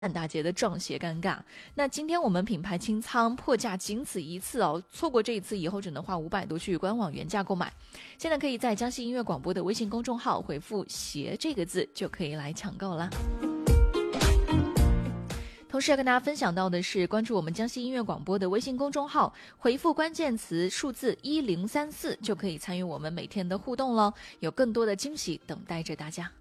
大节的撞鞋尴尬。那今天我们品牌清仓破价仅此一次哦，错过这一次以后只能花500多去官网原价购买。现在可以在江西音乐广播的微信公众号回复鞋这个字就可以来抢购啦。同时要跟大家分享到的是，关注我们江西音乐广播的微信公众号，回复关键词数字1034就可以参与我们每天的互动咯，有更多的惊喜等待着大家。